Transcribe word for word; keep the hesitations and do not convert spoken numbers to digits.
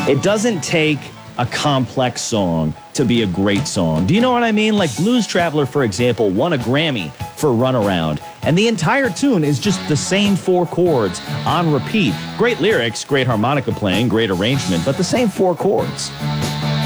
It doesn't take a complex song to be a great song. Do you know what I mean? Like Blues Traveler, for example, won a Grammy for Runaround, and the entire tune is just the same four chords on repeat. Great lyrics, great harmonica playing, great arrangement, but the same four chords.